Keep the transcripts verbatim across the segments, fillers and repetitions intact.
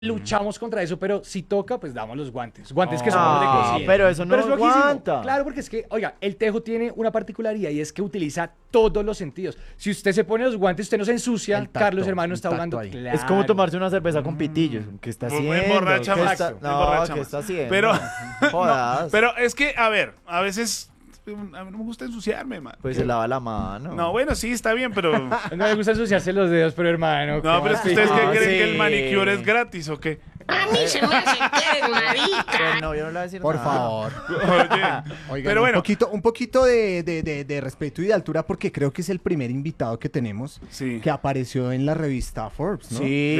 luchamos contra eso, pero si toca, pues damos los guantes. Guantes que son No, de cocina. pero eso no es loquísimo. aguanta. Claro, porque es que, oiga, el tejo tiene una particularidad y es que utiliza todos los sentidos. Si usted se pone los guantes, usted no se ensucia. El tacto, Carlos, hermano, el está tacto jugando. ahí. Claro. Es como tomarse una cerveza con pitillos. ¿Qué está Me haciendo? emborracha ¿Qué más. está- Me No, emborracha ¿qué más. está haciendo? Pero, Jodas. pero es que, a ver, a veces a mí no me gusta ensuciarme, man. Pues se lava la mano. No, bueno, sí, está bien, pero... No, No le gusta ensuciarse los dedos, pero hermano. ¿qué pero es más que ustedes pido? qué No, creen sí. que el manicure es gratis o qué. A mí se me hace que eres marica. No, yo no le voy a decir Por nada. favor. Oye, Oigan, pero bueno, un poquito, un poquito de, de- de- de respeto y de altura porque creo que es el primer invitado que tenemos sí. que apareció en la revista Forbes, ¿no? Sí.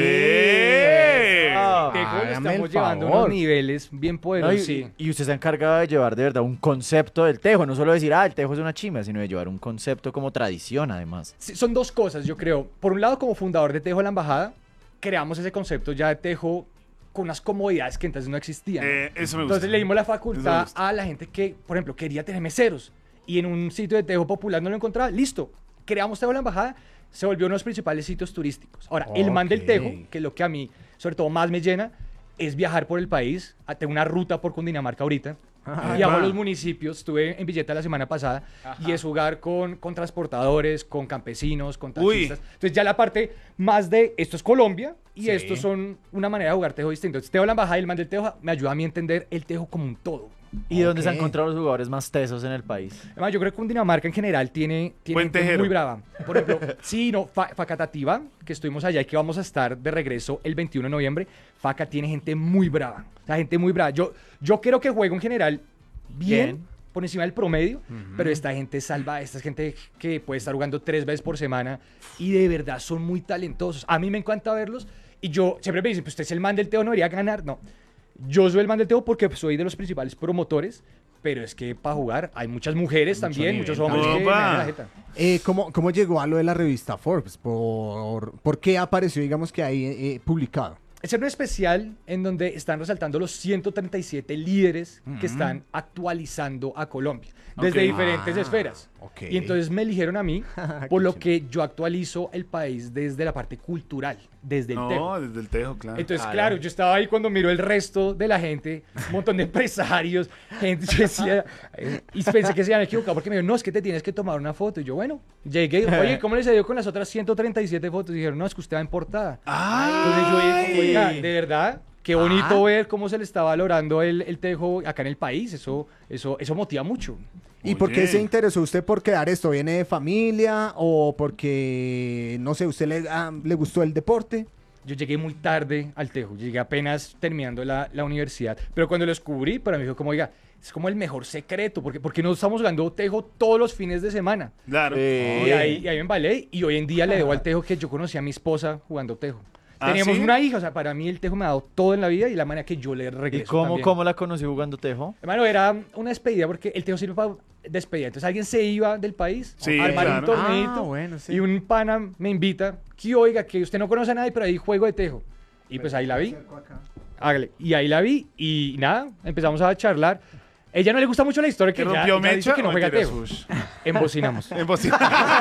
¡Eh! Eso. Tejo, lo Hágame estamos el llevando a favor. unos niveles bien No, poderosos. y, sí. y usted se ha encargado de llevar de verdad un concepto del tejo, no solo decir, ah, el tejo es una chimba, sino de llevar un concepto como tradición, además. Sí, son dos cosas, yo creo. Por un lado, como fundador de Tejo de la Embajada, creamos ese concepto ya de Tejo con unas comodidades que entonces no existían. ¿no? Eh, eso me gusta. Entonces le dimos la Eso me facultad gusta. a la gente que, por ejemplo, quería tener meseros y en un sitio de Tejo popular no lo encontraba. Listo, creamos Tejo de la Embajada, se volvió uno de los principales sitios turísticos. Ahora, el man del Ok. Tejo, que es lo que a mí, sobre todo, más me llena, es viajar por el país. Ah, Tengo una ruta por Cundinamarca ahorita. Ah, Viajo a va. los municipios, estuve en Villeta la semana pasada y es jugar con, con transportadores, con campesinos, con Uy. taxistas. Entonces ya la parte más de esto es Colombia y Sí. estos son una manera de jugar tejo distinto. Entonces Tejo de la Embajada y el man del tejo me ayuda a mí a entender el tejo como un todo. ¿Y dónde se han Ok. encontrado los jugadores más tesos en el país? Además, yo creo que Cundinamarca en general tiene, tiene Buen gente tejero. muy brava. Por ejemplo, sí, no, Fa- Facatativa, que estuvimos allá y que vamos a estar de regreso el veintiuno de noviembre. Faca tiene gente muy brava. O sea, gente muy brava. Yo, yo creo que juego en general bien, Bien. por encima del promedio, pero esta gente salva, esta es gente que puede estar jugando tres veces por semana y de verdad son muy talentosos. A mí me encanta verlos y yo siempre me dicen, pues usted es el man del Teo, no debería ganar. No, yo soy el man del Teo porque soy de los principales promotores, pero es que para jugar hay muchas mujeres también, nivel muchos hombres que me Opa. dan la jeta. Eh, ¿cómo, ¿Cómo llegó a lo de la revista Forbes? ¿Por, por qué apareció, digamos, que ahí eh, publicado? Es un especial en donde están resaltando los ciento treinta y siete líderes que están actualizando a Colombia desde Ok. diferentes Ah, esferas. ok. Y entonces me eligieron a mí Qué por lo chimba. que yo actualizo el país desde la parte cultural, desde el No, tejo. desde el tejo, claro. Entonces, Claro. claro, yo estaba ahí cuando miro el resto de la gente, un montón de empresarios, gente, yo decía, eh, y pensé que se habían equivocado porque me dijeron, no, es que te tienes que tomar una foto. Y yo, bueno, llegué, oye, ¿cómo les dio con las otras ciento treinta y siete fotos? Y dijeron, no, es que usted va en portada. Entonces yo dije, oiga, de verdad, qué bonito ver cómo se le está valorando el, el tejo acá en el país. Eso, eso, eso motiva mucho. ¿Y por qué Oye. se interesó usted por crear esto? ¿Viene de familia o porque, no sé, usted le, ah, le gustó el deporte? Yo llegué muy tarde al tejo, llegué apenas terminando la, la universidad, pero cuando lo descubrí, para mí fue como, oiga, es como el mejor secreto, porque, porque no estamos jugando tejo todos los fines de semana. Claro. Eh, Y ahí, y ahí me embalé, y hoy en día le debo al tejo que yo conocí a mi esposa jugando tejo. ¿Ah, Teníamos sí? una hija, o sea, para mí el tejo me ha dado todo en la vida y la manera que yo le ¿Y regreso cómo, también. cómo la conocí jugando tejo? Hermano, era una despedida porque el tejo sirve para despedida. Entonces alguien se iba del país, Sí, armar un claro. torneito, Ah, bueno, sí. y un pana me invita, que oiga, que usted no conoce a nadie, pero ahí juego de tejo. Y pues ahí la vi. Hágale. Y ahí la vi y nada, empezamos a charlar. Ella no le gusta mucho la historia que ¿Que ya, rompió ella dice mecha? que no o juega mentiras? tejo. Ush. Embocinamos. Imposible.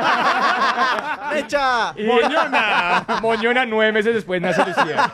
¡Mecha! Y- ¡Moñona! Moñona, nueve meses después nace Lucía.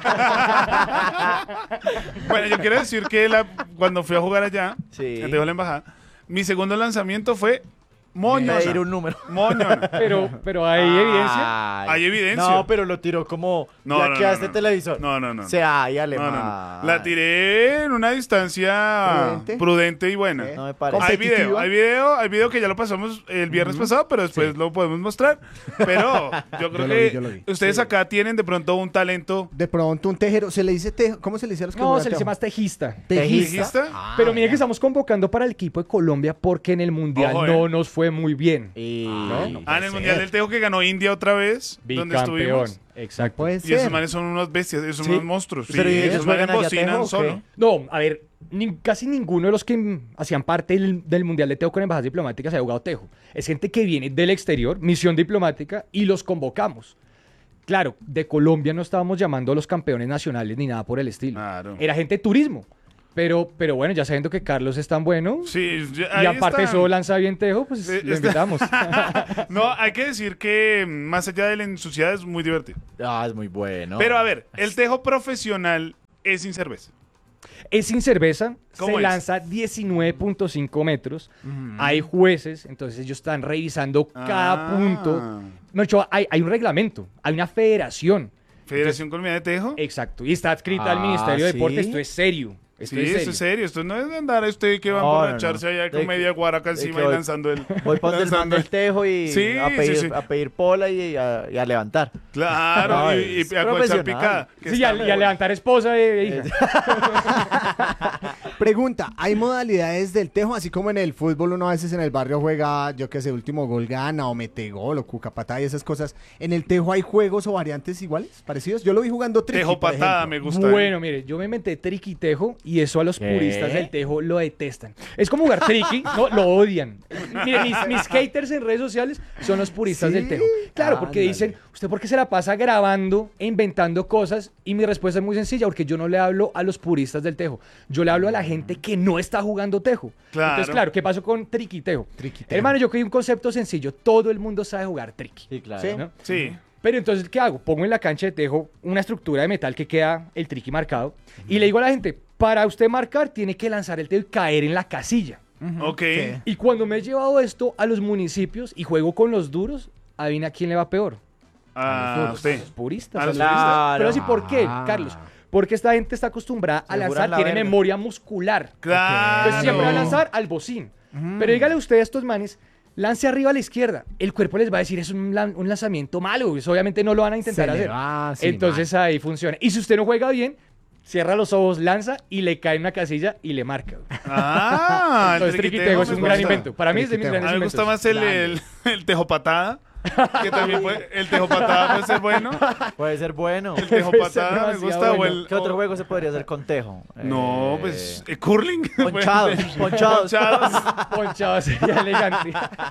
Bueno, yo quiero decir que la- cuando fui a jugar allá, Sí. en Tejo de la Embajada, mi segundo lanzamiento fue Moñona. Pedir un número. Moñona. Pero, pero hay evidencia. Ay. Hay evidencia. No, pero lo tiró como No, ya no, que no, a este no. televisor. No, no, no. O sea, ay, No, alemán. no, no. La tiré en una distancia Prudente. prudente, y buena. No me parece. Hay competitiva. video, hay video, hay video que ya lo pasamos el viernes pasado, pero después lo podemos mostrar. Pero yo creo Yo lo que vi, yo lo vi. ustedes acá tienen de pronto un talento De pronto un tejero, ¿se le dice tejo? ¿Cómo se le dice a los que No, juegan se le dice tejo? más tejista. tejista. Ah, Pero mire ya. que estamos convocando para el equipo de Colombia porque en el Mundial Ojo, eh. no nos fue muy bien. Y... ¿No? Ah, en el Mundial del Tejo que ganó India otra vez, donde Bicampeón. estuvimos. Exacto. Puede Y esos ser. manes son unos bestias, esos son Sí. unos monstruos. Sí, Pero ¿y ellos esos manes juegan allá bocinan tejo o qué? solo. No, a ver, ni- casi ninguno de los que mm, hacían parte del, del Mundial de Tejo con embajadas diplomáticas ha jugado Tejo. Es gente que viene del exterior, misión diplomática, y los convocamos. Claro, de Colombia no estábamos llamando a los campeones nacionales ni nada por el estilo. Claro. Era gente de turismo. Pero, pero bueno, ya sabiendo que Carlos es tan bueno Sí, ya- y ahí aparte de está. eso lanza bien tejo, pues Eh, lo está- invitamos. No, hay que decir que mm, más allá de la ensuciada es muy divertido. Ah, es muy bueno. Pero a ver, el tejo profesional es sin cerveza. Es sin cerveza, ¿Cómo se es? lanza diecinueve punto cinco metros. Hay jueces, entonces ellos están revisando cada Ah. punto. No, hecho, hay, hay un reglamento, hay una federación. Federación Colombiana de Tejo. Exacto, y está adscrita al Ah, Ministerio de ¿sí? Deporte. Esto es serio. Esto Sí, es esto serio. es serio. Esto no es de andar usted que va a No, no, emborracharse no. allá De con que- media guaraca de encima que y voy- lanzando el... Voy para donde el man lanzando del el- tejo y Sí, a, pedir, sí, sí. a pedir pola y a, y a levantar. Claro, No, y, es y a colchar profesional. picada. que Sí, y está a, muy y a bueno. levantar esposa e hija. Pregunta, ¿hay modalidades del tejo? Así como en el fútbol uno a veces en el barrio juega, yo qué sé, último gol gana o mete gol o cucapatá y esas cosas. ¿En el tejo hay juegos o variantes iguales, parecidos? Yo lo vi jugando triqui, Tejo por patada ejemplo. me gusta. ¿eh? Bueno, mire, yo me inventé triqui tejo y eso a los ¿Qué? puristas del tejo lo detestan. Es como jugar triqui, no, lo odian. Mire, mis, mis haters en redes sociales son los puristas ¿Sí? del tejo. Claro, porque Ándale. dicen, ¿usted por qué se la pasa grabando e inventando cosas? Y mi respuesta es muy sencilla, porque yo no le hablo a los puristas del tejo. Yo le hablo a la gente que no está jugando tejo. Claro. Entonces, claro, ¿qué pasó con triqui tejo? Triqui tejo. Hermano, yo creí un concepto sencillo. Todo el mundo sabe jugar triqui. Sí, claro. Sí. ¿no? Sí. Pero entonces, ¿qué hago? Pongo en la cancha de tejo una estructura de metal que queda el triqui marcado y le digo a la gente, para usted marcar tiene que lanzar el tejo y caer en la casilla. Ok. Sí. Y cuando me he llevado esto a los municipios y juego con los duros, adivina quién le va peor. Ah, usted. Los puristas. A a los los puristas. puristas. Pero así, ¿por qué, Ah. Carlos? Porque esta gente está acostumbrada a Se lanzar, juran la tiene verga. memoria muscular. Claro. Entonces siempre va a lanzar al bocín. Pero dígale usted a estos manes, lance arriba a la izquierda. El cuerpo les va a decir, es un, lan- un lanzamiento malo. Eso obviamente no lo van a intentar Se le hacer. va, sí, Entonces ahí funciona. Y si usted no juega bien, cierra los ojos, lanza y le cae en una casilla y le marca. Ah, el Entonces triquitejo triquitego es me un gran gusta. invento. Para mí es de mis Triquitego. grandes A mí me inventos. gusta más el, el, el tejo patada. Que también puede, el tejo patada puede ser bueno. Puede ser bueno. El tejo Puede ser patada me demasiado gusta. O bueno. el, ¿Qué otro o- juego se podría hacer con tejo? No, Eh, pues eh, curling. Ponchados, ponchados. Ponchados. Ponchado sería elegante.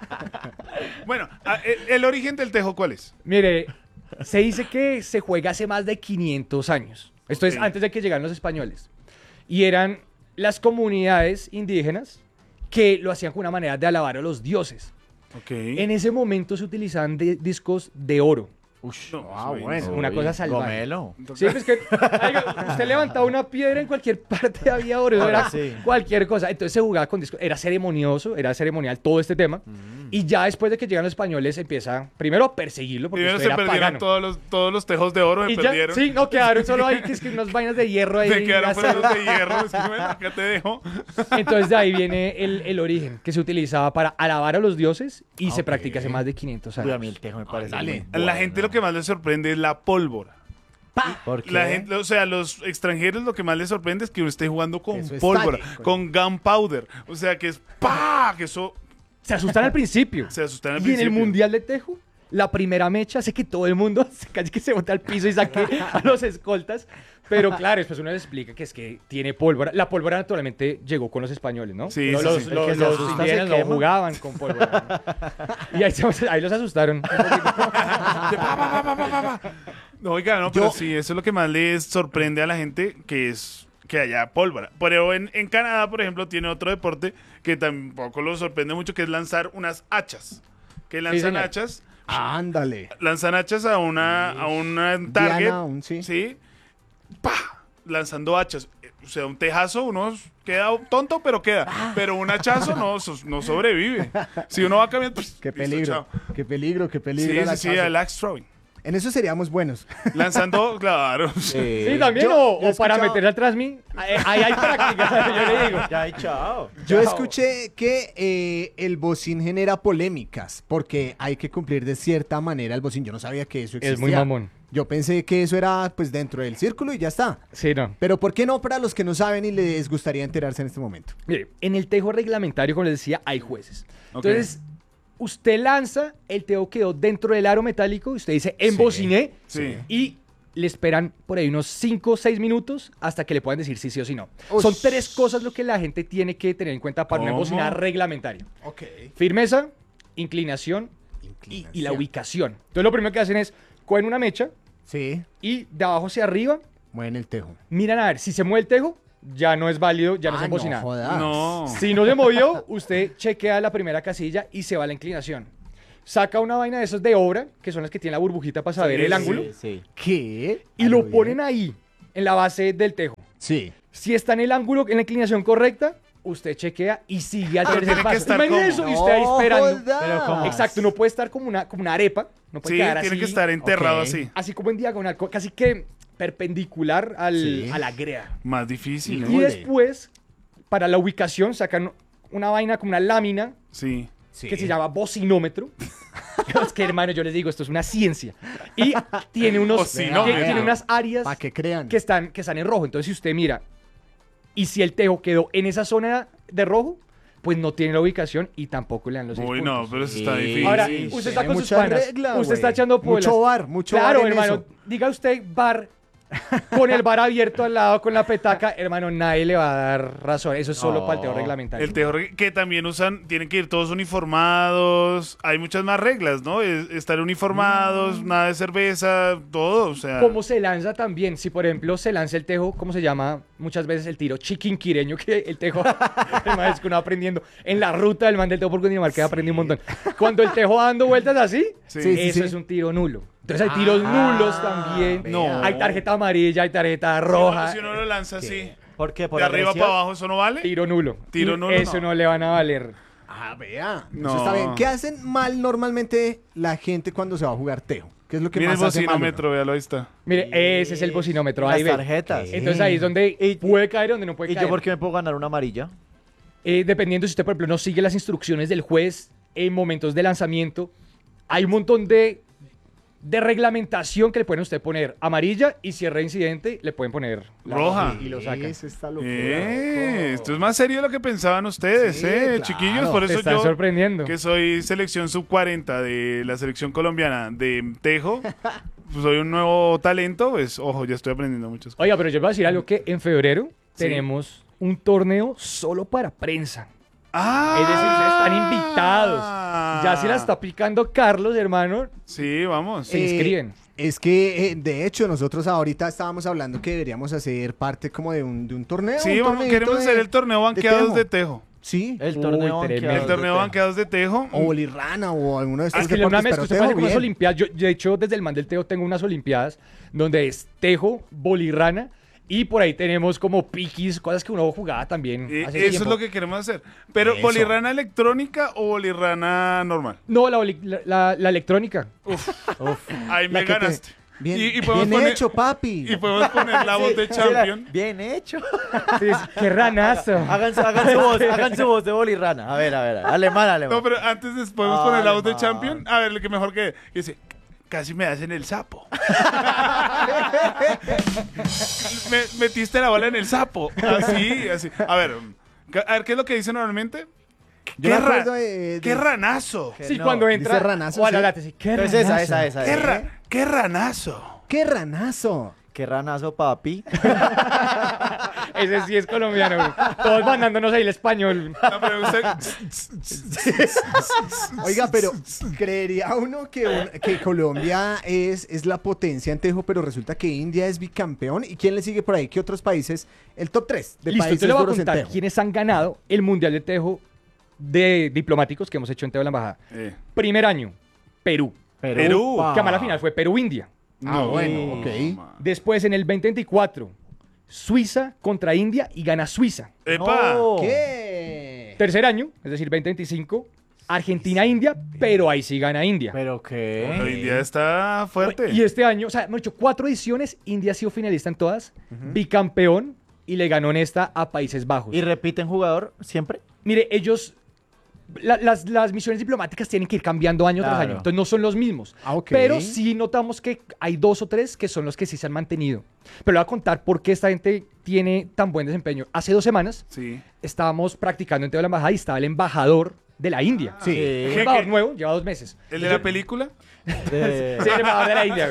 Bueno, a- el, el origen del tejo, ¿cuál es? Mire, se dice que se juega hace más de quinientos años. Esto es Ok. antes de que llegaran los españoles. Y eran las comunidades indígenas que lo hacían con una manera de alabar a los dioses. Ok. En ese momento se utilizaban de- discos de oro. No, Ah, soy- bueno. Una cosa salvaje. Gomelo. Sí, pues que oiga, usted levantaba una piedra en cualquier parte había oro, eso Ahora era sí. cualquier cosa. Entonces se jugaba con discos, era ceremonioso, era ceremonial todo este tema. Y ya después de que llegan los españoles empieza primero a perseguirlo porque Primero esto se era perdieron pagano. todos los, todos los tejos de oro, se Y ya, perdieron. sí, no quedaron solo ahí que es que unas vainas de hierro ahí. Se quedaron ya fuera se- los de hierro. Es que, bueno, acá te dejo. Entonces de ahí viene el, el origen que se utilizaba para alabar a los dioses y se Ok. practica hace más de quinientos Uy, a años. mí el tejo me parece dale. muy A la bueno. gente lo que más le sorprende es la pólvora. ¿Por qué? La gente, o sea, los extranjeros lo que más les sorprende es que uno esté jugando con Eso pólvora, estalle. con gunpowder. O sea, que es ¡pa! Que eso Se asustan al principio. se asustan al Y en principio. el Mundial de Tejo, la primera mecha hace que todo el mundo se- casi que se bote al piso y saque a los escoltas. Pero claro, después uno les explica que es que tiene pólvora. La pólvora naturalmente llegó con los españoles, ¿no? Sí, los sí, los, sí. los- El que se los asusta se indígenas no quema. jugaban con pólvora. ¿no? Y ahí, se- ahí los asustaron. un poquito. No, oiga, no, pero Yo- sí, eso es lo que más les sorprende a la gente, que es que haya pólvora. Pero en, en Canadá, por ejemplo, tiene otro deporte que tampoco lo sorprende mucho, que es lanzar unas hachas. Que lanzan señor. hachas, Ándale. lanzan hachas a una, a una target. Diana, un sí. Sí. ¡Pah! Lanzando hachas. Eh, O sea, un tejazo, uno queda tonto, pero queda. Pero un hachazo no, so- no sobrevive. Si uno va caminando, pues, Qué listo, peligro, chao. qué peligro, qué peligro. Sí, el sí, sí, hachazo. el axe throwing. En eso seríamos buenos. Lanzando, claro. Sí, también. Yo- o yo he o para escuchado- meter atrás mí. Ahí ahí hay práctica, yo le digo. Ya, y chao. Yo Chao. escuché que eh, el bocín genera polémicas porque hay que cumplir de cierta manera el bocín. Yo no sabía que eso existía. Es muy mamón. Yo pensé que eso era pues dentro del círculo y ya está. Sí, no. Pero ¿por qué no para los que no saben y les gustaría enterarse en este momento? Mire, en el tejo reglamentario, como les decía, hay jueces. Ok. Entonces, usted lanza, el tejo quedó dentro del aro metálico, y usted dice, embociné, Sí. y le esperan por ahí unos cinco o seis minutos hasta que le puedan decir si sí o si no. Ush. Son tres cosas lo que la gente tiene que tener en cuenta para una ¿Cómo? embocinada reglamentaria. Ok. Firmeza, inclinación y, y la ubicación. Entonces, lo primero que hacen es, cogen una mecha Sí, y de abajo hacia arriba, mueven el tejo. miran a ver si se mueve el tejo, ya no es válido, ya no Ah, se embocina. jodas. No. Si no se movió, usted chequea la primera casilla y se va a la inclinación. Saca una vaina de esos de obra, que son las que tienen la burbujita para saber Sí, el sí. ángulo, Sí, sí. ¿Qué? y ¿A lo bien? ponen ahí, en la base del tejo. Sí. Si está en el ángulo, en la inclinación correcta, usted chequea y sigue al Pero tercer tiene que paso. estar Imagínese como- eso y usted ahí No esperando. jodas. Pero ¿cómo? Exacto, no puede estar como una, como una arepa, no puede Sí, quedar tiene así, que estar enterrado Ok. así. así como en diagonal, co- casi que perpendicular al, Sí. a la greda. Más difícil. No. Y Ole. después, para la ubicación, sacan una vaina como una lámina Sí. Sí. que se llama bocinómetro. Es que, hermano, yo les digo, esto es una ciencia. Y tiene unos Bocinómetro. tiene, tiene unas áreas Para que crean. que están, que están en rojo. Entonces, si usted mira, y si el tejo quedó en esa zona de rojo, pues no tiene la ubicación y tampoco le dan los seis Uy, puntos. no, pero eso está Sí. difícil. Ahora, Sí, usted sí. está Hay con sus mucha panas, regla, usted güey. está echando polas. Mucho bar, mucho Claro, bar en hermano, eso. diga usted bar con el bar abierto al lado con la petaca, hermano, nadie le va a dar razón. Eso es solo No. para el teo reglamentario. El tejo que también usan, tienen que ir todos uniformados. Hay muchas más reglas, ¿no? Es- estar uniformados, nada de cerveza, todo. O sea, ¿Cómo se lanza también? Si, por ejemplo, se lanza el tejo, ¿cómo se llama muchas veces el tiro chiquinquireño? Que el tejo, el man es que uno va aprendiendo en la ruta del man del tejo por Cundinamarca, aprendí un montón. Cuando el tejo va dando vueltas así, Sí. Sí, sí, eso sí. es un tiro nulo. Entonces hay tiros Ah, nulos también. No. Hay tarjeta amarilla, hay tarjeta roja. si uno lo lanza así, ¿Por qué? ¿Por de arriba agresión? para abajo, ¿eso no vale? Tiro nulo. Tiro Y nulo, Eso no. no. le van a valer. Ah, vea. No. Eso está bien. ¿Qué hacen mal normalmente la gente cuando se va a jugar tejo? ¿Qué es lo que Mira el más hace mal? bocinómetro, véalo, ahí está. Mire, ese es el bocinómetro. Las Ahí ve. tarjetas. Entonces ahí es donde Y- puede caer y donde no puede ¿Y caer. yo por qué me puedo ganar una amarilla? Eh, dependiendo si usted, por ejemplo, no sigue las instrucciones del juez en momentos de lanzamiento, hay un montón de, de reglamentación que le pueden a usted poner amarilla y si es reincidente le pueden poner la Roja. y lo sacan. Eso está locura. Eh, loco. esto es más serio de lo que pensaban ustedes, Sí, ¿eh? claro. Chiquillos, por Te eso están yo, sorprendiendo. que soy selección sub cuarenta de la selección colombiana de tejo, pues soy un nuevo talento, pues, ojo, ya estoy aprendiendo muchas cosas. Oiga, pero yo les voy a decir algo que en febrero Sí. tenemos un torneo solo para prensa. Ah, Es decir, ustedes están invitados. Ya se la está picando Carlos, hermano. Sí, vamos. Se Eh, inscriben. Es que, eh, de hecho, nosotros ahorita estábamos hablando que deberíamos hacer parte como de un, de un torneo. Sí, un vamos, torneito queremos de- hacer el torneo banqueados tejo. de tejo. Sí. El Uy, torneo tremendo. banqueado El torneo de banqueados de tejo. O bolirrana o alguno de estos Es que una deportes, mezcla, pero usted tejo, puede hacer unas bien. olimpiadas. Yo, de hecho, desde el man del Teo tengo unas olimpiadas donde es tejo, bolirrana y por ahí tenemos como piquis, cosas que uno jugaba también Eh, hace eso tiempo. es lo que queremos hacer. Pero, Eso. ¿bolirrana electrónica o bolirrana normal? No, la, boli- la, la- la electrónica. Ahí La me que te- ganaste. Bien, Y- y podemos bien poner- hecho, papi. Y podemos poner la voz de champion. Bien hecho. Sí, es- ¡Qué ranazo! Hagan, su- hagan su voz, hagan su voz de bolirrana. A ver, a ver. Alemán, alemán. No, pero antes de- podemos Ah, poner la voz de alemán. champion. A ver, lo que mejor que. que dice, casi me hacen el sapo. me, metiste la bola en el sapo. Así, así. A ver, a ver, ¿qué es lo que dice normalmente? Yo ¡Qué, me ra- acuerdo de- de- ¡Qué ranazo! Sí, no, cuando dice entra. ranazo, o a la sí. lata, sí, ¡qué Pero es esa, ranazo! esa, esa. ¡Qué, esa. ra- qué ranazo! ¡Qué ranazo! Qué ranazo, papi. Ese sí es colombiano. güey. Todos mandándonos ahí el español. No, pero usted- Oiga, pero creería uno que, un- que Colombia es, es la potencia en tejo, pero resulta que India es bicampeón. ¿Y quién le sigue por ahí? ¿Qué otros países? El top tres de Listo, países te le voy a duros en contar tejo. quiénes han ganado el Mundial de Tejo de diplomáticos que hemos hecho en Teo de la Embajada. Eh, Primer año, Perú. Perú. pa. Que a mala final fue Perú-India. Ah, bueno, ok. ma. Después, en el veinte veinticuatro, Suiza contra India y gana Suiza. ¡Epa! No. ¿Qué? Tercer año, es decir, veinte veinticinco, Argentina-India, pero ahí sí gana India. Pero qué. Pero India está fuerte. Y este año, o sea, hemos hecho cuatro ediciones, India ha sido finalista en todas, bicampeón y le ganó en esta a Países Bajos. ¿Y repiten jugador siempre? Mire, ellos, la- las, las misiones diplomáticas tienen que ir cambiando año tras Claro. año, entonces no son los mismos. Ah, ok. Pero sí notamos que hay dos o tres que son los que sí se han mantenido. Pero le voy a contar por qué esta gente tiene tan buen desempeño. Hace dos semanas Sí. estábamos practicando en Teo de la Embajada y estaba el embajador de la India. Sí. Un ¿Qué- embajador qué? nuevo, lleva dos meses. ¿El de la película? De- Sí, el embajador de la India.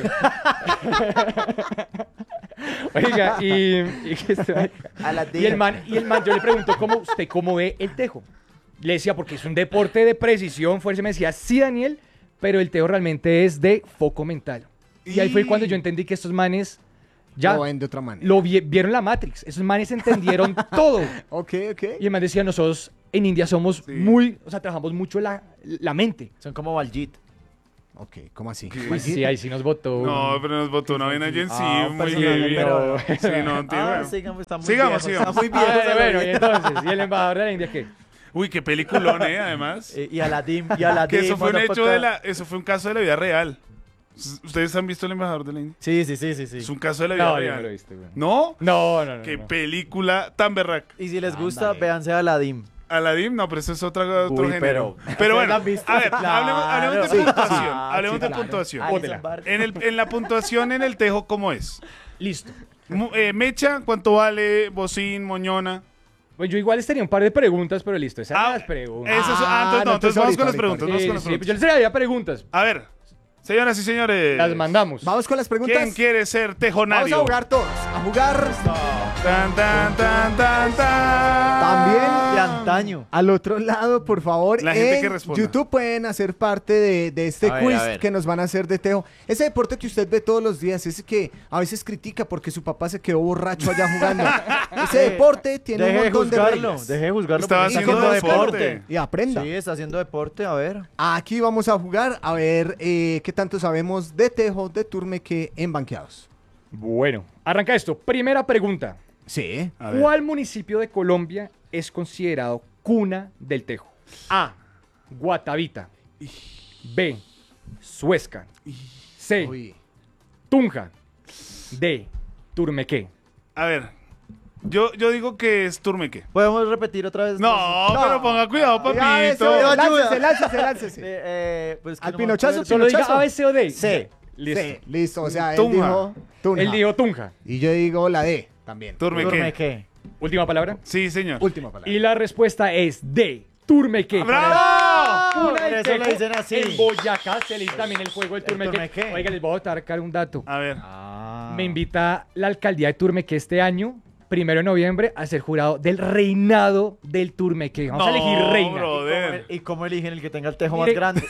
güey. Oiga, y, y, que estoy- A la y el man, y el man, yo le pregunto, ¿cómo usted cómo ve el tejo? Le decía, porque es un deporte de precisión, fuerza, me decía, sí, Daniel, pero el tejo realmente es de foco mental. Y ahí fue Y- cuando yo entendí que estos manes Ya. Lo ven de otra manera. Lo vi- vieron la Matrix. Esos manes entendieron todo. Ok, ok. Y el man decía, nosotros en India somos Sí. muy, o sea, trabajamos mucho la, la mente. Son como Baljit. Ok, ¿cómo así? Uy, sí, ahí sí nos votó. No, pero nos botó una vaina allí en sí, Ah, un muy personaje, heavy. pero- Sí, no, tío, Ah, bueno. sigamos, está muy Sigamos, viejo, sigamos. Está muy Ah, viejo. se lo bueno, y vi. entonces, ¿y el embajador de la India qué? Uy, qué peliculón, ¿eh? Además. Eh, Y Aladdin, y Aladdin. Que eso fue un hecho motherfucker. de la... Eso fue un caso de la vida real. ¿Ustedes han visto El embajador de la India? Sí, sí, sí, sí, sí. Es un caso de la vida No, yo real. no lo he visto, güey. ¿No? No, no, no. Qué no. película tan berraca. Y si les gusta, Ándale. véanse a Aladdin. Aladdin, no, pero eso es otra, otro Uy, género. pero- Pero, ¿Ustedes bueno, la han visto? a ver, Claro. hablemos, hablemos de Sí, puntuación. sí, hablemos sí, de claro. puntuación. Alison Bótela. Barr. En, el, en la puntuación en el tejo, ¿cómo es? Listo. Mu- eh, Mecha, ¿cuánto vale? Bocín, Moñona. Pues yo igual les tenía un par de preguntas, pero listo, esas Ah, eran las preguntas. Esas, ah, Ah, entonces, no, no, entonces entonces vamos ahorita, con las ahorita, preguntas. Vamos Sí, con las sí, yo preguntas. les traía preguntas. A ver, señoras y señores. Las mandamos. Vamos con las preguntas. ¿Quién quiere ser Vamos tejonario? a jugar todos. A jugar Tan, tan, tan, tan, tan. también De antaño. al otro lado, por favor. La gente en que responda. YouTube pueden hacer parte de, de este A ver, quiz a ver. que nos van a hacer de tejo. Ese deporte que usted ve todos los días, ese que a veces critica porque su papá se quedó borracho allá jugando. Ese deporte tiene un Deje de montón de juzgarlo. reglas. Deje de juzgarlo. Estaba porque está haciendo haciendo deporte. Y aprenda. Sí, está haciendo deporte. A ver. Aquí vamos a jugar a ver eh, qué tanto sabemos de tejo, de turmeque en banqueados. Bueno, arranca esto. Primera pregunta. Sí. A ver. ¿Cuál municipio de Colombia es considerado cuna del tejo? A. Guatavita. B. Suezca. C. Uy. Tunja. D. Turmequé. A ver, yo, yo digo que es Turmeque. ¿Podemos repetir otra vez? No, No. pero ponga cuidado, Ya, eso, papito. ayuda. láncese, láncese, Eh, láncese. eh, pues que Al no me pinochazo, acuerdo. Solo diga Pinochazo. A, B, C o D. C. Listo. Sí, listo. O sea, él Tunja. dijo Tunja. Él dijo Tunja. Y yo digo la D también. Turmeque. Turmeque. Última palabra. Sí, señor. Última palabra. Y la respuesta es D. Turmequé. ¡Bravo! Cuna Por del eso le tejo. dicen así. En Boyacá se le dice también el juego del El Turmequé. Turmequé. Oiga, les voy a botar acá un dato. A ver. Ah. Me invita la alcaldía de Turmequé este año, primero de noviembre, a ser jurado del reinado del Turmequé. Vamos a No, elegir reina. bro. ¿Y cómo- Joder. ¿Y cómo eligen el que tenga el tejo Mire- más grande?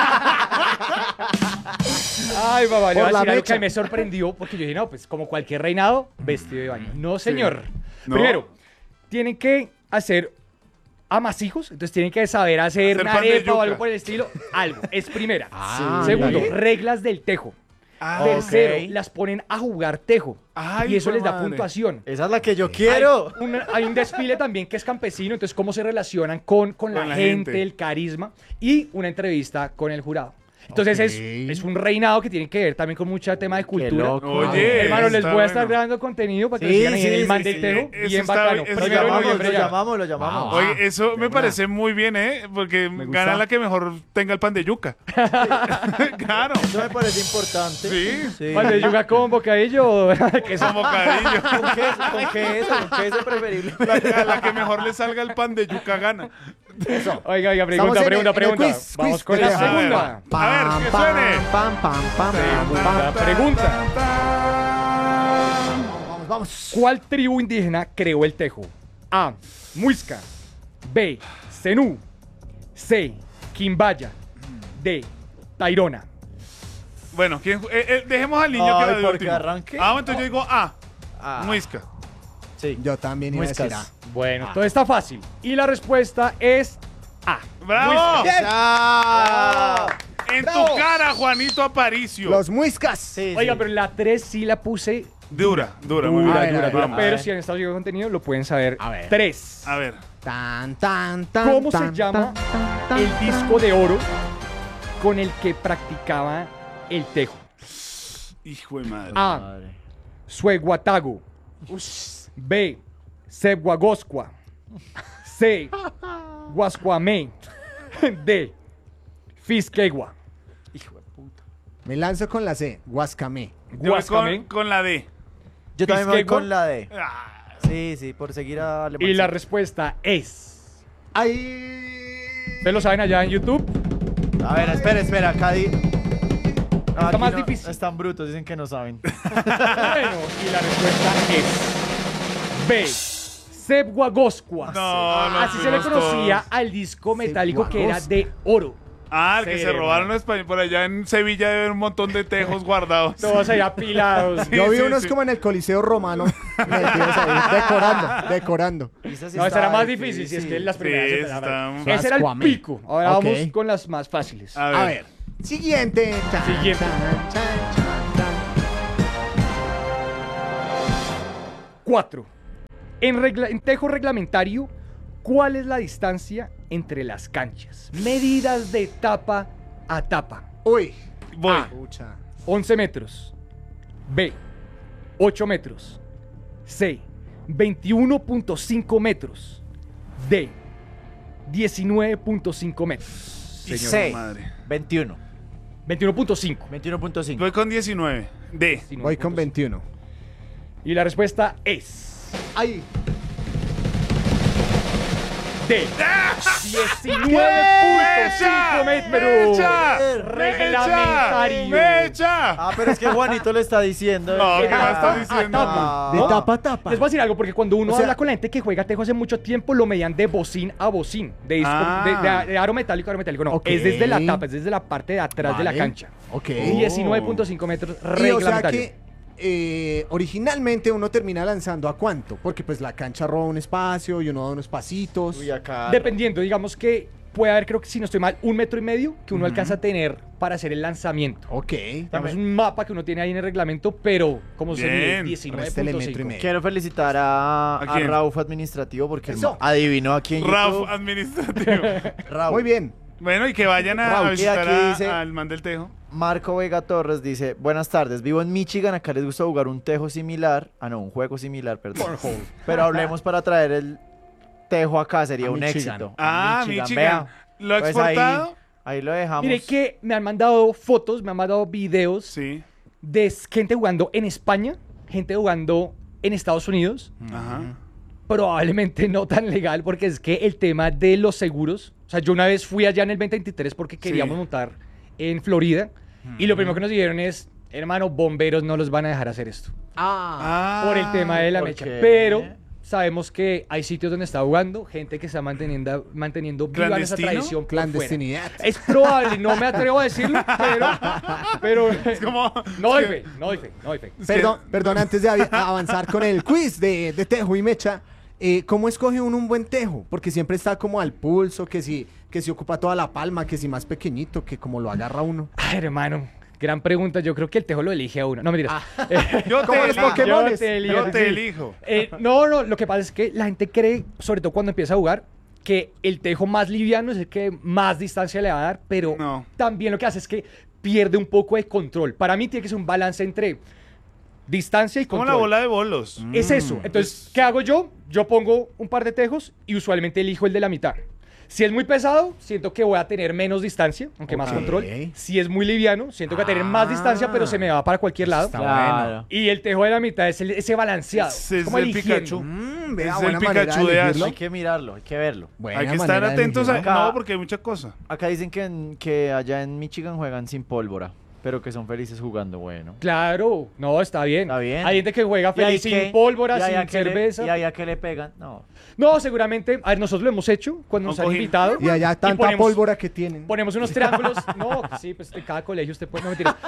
Ay, papá, le voy Por a la decir algo mecha. que me sorprendió, porque yo dije, no, pues como cualquier reinado, vestido de baño. No, señor. No. Primero, tienen que hacer amasijos, entonces tienen que saber hacer, Hacer una pan de arepa o yuca. algo por el estilo. Algo, es primera. Ah, Segundo, ándale. reglas del tejo. Ah, Tercero, ok. las ponen a jugar tejo. Ay, y eso hijo de les da madre. puntuación. Esa es la que yo quiero. Hay un, hay un desfile también que es campesino, entonces cómo se relacionan con, con la, Con la gente, gente. el carisma y una entrevista con el jurado. Entonces Ok. es, es un reinado que tiene que ver también con mucho tema de cultura. loco. Oye, Hermano, les está voy a estar bueno. grabando contenido para que Sí, lo sigan ahí en sí, el man sí, del sí. tejo. Eso Bien está- bacano. eso Lo Primero de llamamos, noviembre lo ya. llamamos, lo llamamos. Ah, Oye, eso me una. parece muy bien, ¿eh? Porque Me gana gusta. la que mejor tenga el pan de yuca. claro. Eso me parece importante. Sí. Sí. ¿Cuál de yuca con bocadillo? que Esa bocadillo. ¿Con queso? ¿Con queso? ¿Con queso preferible? La, a la que mejor le salga el pan de yuca gana. Oiga, oiga, Estamos pregunta, en el- pregunta, en el pregunta. quiz, Vamos quiz con de la tejo. segunda. A ver, que suene. Pam, pam, pam, pam, pam. La pregunta. Vamos, vamos. ¿Cuál tribu indígena creó el tejo? A. Muisca. B. Zenú. C. Quimbaya. D. Tairona. Bueno, ¿quién ju- eh, eh, dejemos al niño Ay, que va de porque último. arranque. Ah, entonces yo digo A. Ah. Muisca. Sí. Yo también iba a decir Muescas. A. Bueno, todo está fácil. Y la respuesta es A. ¡Bravo! ¡Ah! En ¡Bravo! tu cara, Juanito Aparicio. Los muiscas. Sí, Oiga, sí. pero la tres sí la puse Dura, dura, muy dura, bien. A ver, dura, a ver, dura. vamos. Pero A ver. si han estado llegando contenido, lo pueden saber. A ver. tres. A ver. Tan, tan, tan. ¿Cómo se tan, llama tan, tan, tan, el tan. disco de oro con el que practicaba el tejo? Hijo de madre. A. Madre. Sueguatago. B. Sebguagoscua. C. Guascuamé. D. Fisquegua. Hijo de puta. Me lanzo con la C. Guascamé. Yo voy Guascamé. con, con la D. Yo también me voy Pisquegua. con la D. Ah, Sí, sí, por seguir a Alemán. Y la respuesta es. ¡Ay! ¿Ustedes lo saben allá en YouTube? A ver, espera, espera, acá di... No, Está aquí más no- difícil. Están brutos, dicen que no saben. Bueno, y la respuesta es. B. Sebguagoscua. No, no Así se le fuimos conocía todos. al disco metálico que era de oro. Ah, el que se Serena. robaron los españoles. Por allá en Sevilla debe haber un montón de tejos guardados. Todos ahí apilados. Yo vi sí, unos sí. como en el Coliseo Romano, metidos ahí, decorando, decorando. Esa sí No, esa estaba era más difícil, si es que las Sí, primeras esa empezaban. está- Ese era el Rascuame. pico. Ahora Ok. vamos con las más fáciles. A ver. A ver, siguiente. Chan, Siguiente. chan, chan, chan, chan. Cuatro. En, regla- en tejo reglamentario, ¿cuál es la distancia entre las canchas? Medidas de tapa a tapa. Uy. Voy. Ah, pucha. once metros. B. ocho metros. C. veintiuno punto cinco metros. D. diecinueve punto cinco metros. Y Señor. C. Sí. Madre. veintiuno. veintiuno punto cinco. veintiuno punto cinco. Voy con diecinueve. D. Voy con veintiuno. Y la respuesta es Ay. D. diecinueve punto cinco metros. ¡Mecha! Reglamentario. ¡Mecha! Ah, pero es que Juanito le está diciendo. No, ¿qué Ah, más estás ah, diciendo? tapa. De ¿No? tapa a tapa. Les voy a decir algo, porque cuando uno O sea- habla con la gente que juega tejo hace mucho tiempo, lo medían de bocín a bocín, de, disco- Ah. de, de- de aro metálico a aro metálico. No, Ok. es desde la tapa, es desde la parte de atrás de la Vale. cancha. Ok. diecinueve punto cinco metros Y o sea reglamentario. que eh, originalmente uno termina lanzando a cuánto, porque pues la cancha roba un espacio y uno da unos pasitos. Uy, acá. Dependiendo, digamos que puede haber, creo que si no estoy mal, un metro y medio que uno alcanza a tener para hacer el lanzamiento. Ok. Digamos, un mapa que uno tiene ahí en el reglamento, pero como se mide Bien. diecinueve Réstele punto metro y cinco. medio. Quiero felicitar a, ¿A a quién? Rauf Administrativo porque Eso. adivinó aquí en Raf YouTube. administrativo. Rauf. Muy bien. Bueno, y que vayan a, Raúl, a y visitar aquí a- dice- al man del tejo. Marco Vega Torres dice, buenas tardes, vivo en Michigan, acá les gusta jugar un tejo similar, ah no, un juego similar, perdón. Pero hablemos para traer el tejo acá, sería A un Michigan. éxito. Ah, Michigan, Michigan. vea. ¿Lo ha Pues exportado? Ahí, ahí lo dejamos. Mire que me han mandado fotos, me han mandado videos Sí. de s- gente jugando en España, gente jugando en Estados Unidos. Ajá. Probablemente no tan legal, porque es que el tema de los seguros. O sea, yo una vez fui allá en el veinte veintitrés porque queríamos Sí. montar en Florida. Y lo primero que nos dijeron es: hermano, bomberos no los van a dejar hacer esto. Ah. Por el tema de la ¿por mecha. qué? Pero sabemos que hay sitios donde está jugando, gente que está manteniendo, manteniendo viva esa ¿Clandestino? tradición. por fuera. Clandestinidad. Es probable, no me atrevo a decirlo, pero. pero Es como... no doy fe, no doy fe, no doy fe. es que- Perdón, perdón, antes de avi- avanzar con el quiz de, de tejo y mecha, eh, ¿cómo escoge uno un buen tejo? Porque siempre está como al pulso, que si, que si ocupa toda la palma, que si más pequeñito, que como lo agarra uno. Ay, hermano, gran pregunta. Yo creo que el tejo lo elige a uno. No, mentiras. Yo Como te los elijo. Pokémones. Yo te elijo. Yo te sí. elijo. Eh, no, no, lo que pasa es que la gente cree, sobre todo cuando empieza a jugar, que el tejo más liviano es el que más distancia le va a dar, pero No. también lo que hace es que pierde un poco de control. Para mí tiene que ser un balance entre distancia y Como control. la bola de bolos. Es eso. Entonces, ¿qué hago yo? Yo pongo un par de tejos y usualmente elijo el de la mitad. Si es muy pesado, siento que voy a tener menos distancia, aunque más Ok. control. Si es muy liviano, siento que voy a tener más Ah. distancia, pero se me va para cualquier lado. Está Claro. Y el tejo de la mitad es el- ese balanceado. Ese es como el eligiendo. Pikachu. Mm, vea, Es buena el manera Pikachu de elegirlo. Hay que mirarlo, hay que verlo. Buena Hay que estar manera de atentos a... elegirlo. Acá- No, porque hay mucha cosa. Acá dicen que, en- que allá en Michigan juegan sin pólvora, pero que son felices jugando, bueno. Claro, no, está bien. Está bien. Hay gente que juega ¿Y ahí feliz sin qué? pólvora, ¿Y ahí a sin qué le- cerveza. ¿Y ahí a qué le pegan? No. No, seguramente, a ver, nosotros lo hemos hecho cuando nos Un han cojín. invitado. Y allá tanta ponemos- pólvora que tienen. Ponemos unos triángulos. No, sí, pues en cada colegio usted puede. No, mentira.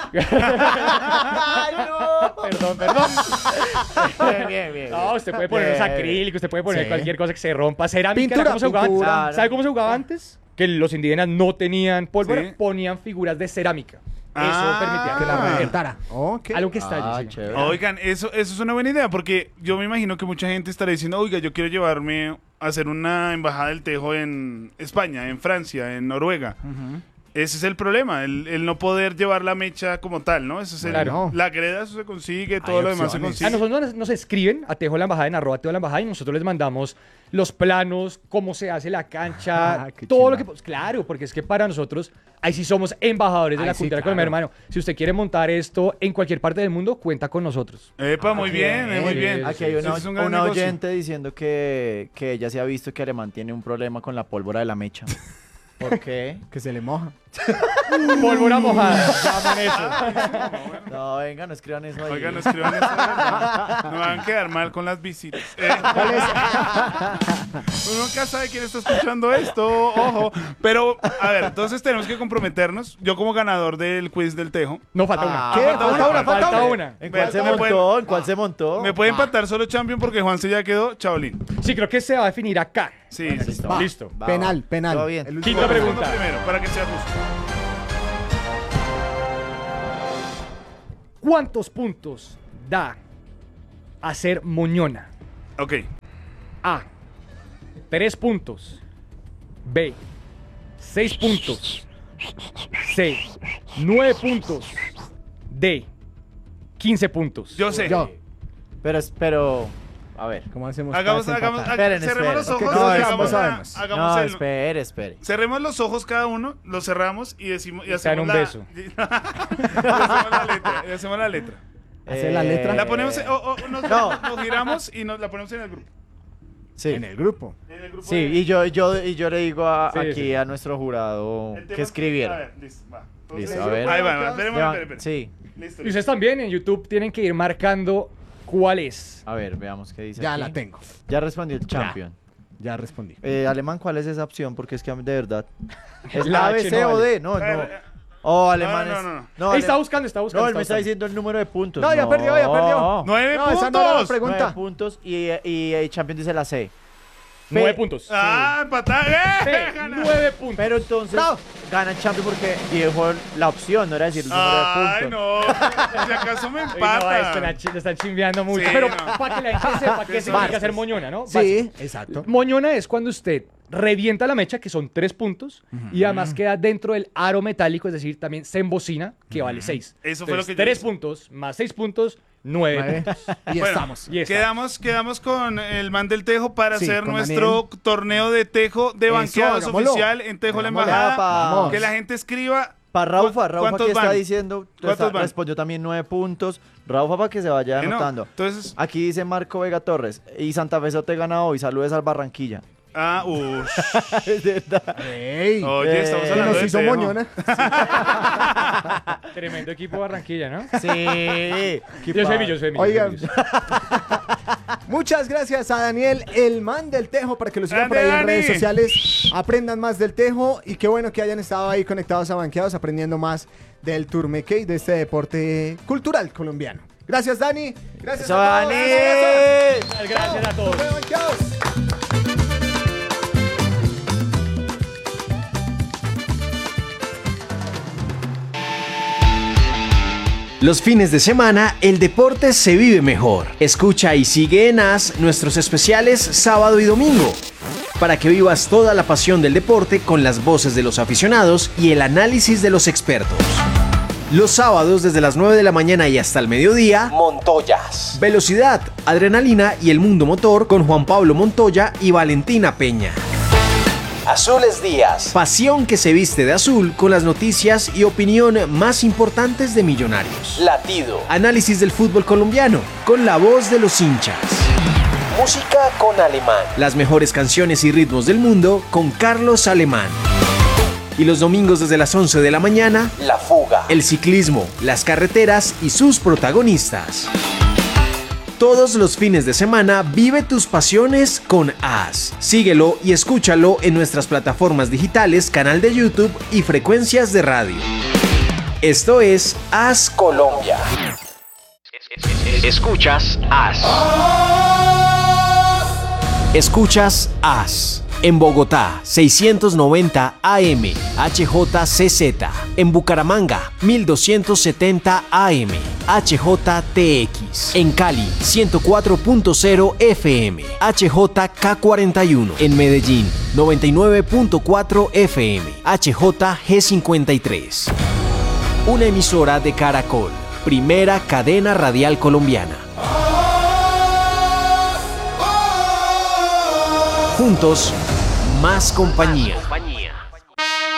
¡Ay, no! Perdón, perdón. Bien, bien, bien. No, usted puede poner unos Bien. acrílicos, usted puede poner Sí. cualquier cosa que se rompa. Cerámica, Pintura, ¿cómo se jugaba antes? pintura. ¿Sabe cómo se jugaba antes? Que los indígenas no tenían pólvora, Sí. ponían figuras de cerámica. Eso Ah. permitía Que la Ah. reventara. Ok. algo que está Ah, allí, sí. chévere. Oigan, eso, eso es una buena idea, porque yo me imagino que mucha gente estará diciendo, oiga, yo quiero llevarme a hacer una embajada del tejo en España, en Francia, en Noruega. Ese es el problema, el, el no poder llevar la mecha como tal, ¿no? Ese es el, Claro. La greda, eso se consigue, todo Hay lo demás se opciones. consigue. A nosotros nos, nos escriben a Tejo de la Embajada, en arroba Tejo de la Embajada, y nosotros les mandamos los planos, cómo se hace la cancha, Ah, qué todo chimba. lo que... pues, claro, porque es que para nosotros, ahí sí somos embajadores de Ahí la sí, cultura claro. colombiana, hermano. Si usted quiere montar esto en cualquier parte del mundo, cuenta con nosotros. Epa, muy bien, eh, muy sí, bien. sí, Aquí hay una, Ese es un gran una negocio. oyente diciendo que, que ella se ha visto que Alemán tiene un problema con la pólvora de la mecha. ¿Por qué? Que se le moja. Pólvora mojada. Llaman eso. No, venga, no escriban eso ahí. Oigan, no escriban eso. No, no van a quedar mal con las visitas. Eh, Uno nunca sabe quién está escuchando esto, ojo. Pero, a ver, entonces tenemos que comprometernos. Yo como ganador del quiz del Tejo. No, falta Ah, una. ¿Qué? falta Falta una, una, falta Falta una. una. ¿En cuál Me- se me pueden- montó? ¿En cuál se montó? Me puede empatar solo Champion porque Juanse ya quedó Chaolín. Sí, creo que se va a definir acá. Sí, sí. Listo. Va. Listo. Va, Penal, va. penal. Todo bien. El último- Quinta Vamos con pregunta. lo primero, para que sea justo. ¿Cuántos puntos da hacer moñona? Ok. A. tres puntos. B. seis puntos. C. nueve puntos. D. quince puntos. Yo sé. Yo. Pero, es- pero, a ver. ¿Cómo hacemos? Hagamos, para hagamos, desempatar? Esperen, cerremos los esperen. ojos Ok, y no, hagamos, sabemos. la- hagamos No, el- espere, espere. cerremos los ojos cada uno, los cerramos y decimos y Y se dan hacemos un la, beso. y hacemos la letra, y hacemos la letra. ¿Hacer la letra? La ponemos, en- o- o nos, No. nos giramos y nos la ponemos en el grupo. Sí. En el grupo. En el grupo Sí, de- y yo, y yo, y yo le digo a- Sí, aquí sí. a nuestro jurado el tema que es A escribiera. ver, listo, va. Entonces, Listo, a ver. Ahí va, va, espérame, Ya, espérame, espérame. Sí, Listo, Y listo. ustedes también en YouTube tienen que ir marcando cuál es. a ver, veamos qué dice Ya aquí. la tengo. Ya respondió el champion. Ya respondí. Eh, Alemán, ¿cuál es esa opción? Porque es que de verdad. ¿Es La A, B, H C no o vale. D? No, A ver, no. eh, Oh, alemán no, es- no, no. No, Ahí está ale- buscando, está buscando. No, él me está buscando. diciendo el número de puntos. No, ya perdió, ya perdió. ¡Nueve No, esa no era la puntos! pregunta. Nueve puntos y, y, y champion dice la C. Nueve Pe- puntos. ¡Ah, empatar! ¡Eh! C, Gana. nueve puntos. Pero entonces Bravo. gana el champion porque dijo la opción, no era decir el número de ¡Ay, puntos. no! Si acaso me Uy, no, empata. esto la chi- le están chimbeando mucho. Sí, Pero no. para que la gente sepa qué Sí, significa sí. hacer moñona, ¿no? Sí, exacto. Moñona es cuando usted revienta la mecha, que son tres puntos, y además queda dentro del aro metálico, es decir, también se embocina, que vale seis. Eso fue lo que yo Tres hice. puntos más seis puntos, nueve. Nueve. Y Bueno, estamos. Y está. Quedamos, quedamos con el man del Tejo para Sí, hacer con nuestro torneo de Tejo de Eso, banqueados hagámoslo. oficial en Tejo la Hagámoslo. Embajada. Vamos. Que la gente escriba. Para Raufa, ¿Cu- Raufa cuántos que está van? diciendo, ¿Cuántos está- van? respondió también nueve puntos. Raufa para que se vaya Eh, no, anotando. Entonces, Aquí dice Marco Vega Torres. Y Santa Fe te gana hoy. Saludes al Barranquilla. ah, uff. Es verdad. Ey, Oye, estamos Eh, que hablando nos de hizo Tejo. moñona. Tremendo equipo Barranquilla, ¿no? Sí. Yo soy Millo, yo soy Millo. Oigan. yo soy Millo. Muchas gracias a Daniel, el man del Tejo, para que lo sigan por ahí en ¡Grande, redes Dani! sociales. Aprendan más del Tejo y qué bueno que hayan estado ahí conectados a Banqueados, aprendiendo más del Turmeque y de este deporte cultural colombiano. Gracias, Dani. Gracias Eso, a todos. Dani. Gracias. Gracias a todos. Nos vemos, Banqueados. Los fines de semana, el deporte se vive mejor. Escucha y sigue en A S nuestros especiales sábado y domingo, para que vivas toda la pasión del deporte con las voces de los aficionados y el análisis de los expertos. Los sábados desde las nueve de la mañana y hasta el mediodía, Montoyas. Velocidad, adrenalina y el mundo motor con Juan Pablo Montoya y Valentina Peña. Azules Días. Pasión que se viste de azul con las noticias y opinión más importantes de Millonarios. Latido. Análisis del fútbol colombiano con la voz de los hinchas. Música con Alemán. Las mejores canciones y ritmos del mundo con Carlos Alemán. Y los domingos desde las once de la mañana, La Fuga. El ciclismo, las carreteras y sus protagonistas. Todos los fines de semana vive tus pasiones con A S. Síguelo y escúchalo en nuestras plataformas digitales, canal de YouTube y frecuencias de radio. Esto es A S Colombia. Escuchas A S. Escuchas A S. En Bogotá, seiscientos noventa A M, H J C Z. En Bucaramanga, mil doscientos setenta A M, H J T X. En Cali, ciento cuatro punto cero F M, H J K cuarenta y uno. En Medellín, noventa y nueve punto cuatro F M, H J G cincuenta y tres. Una emisora de Caracol, primera cadena radial colombiana. Juntos, más compañía.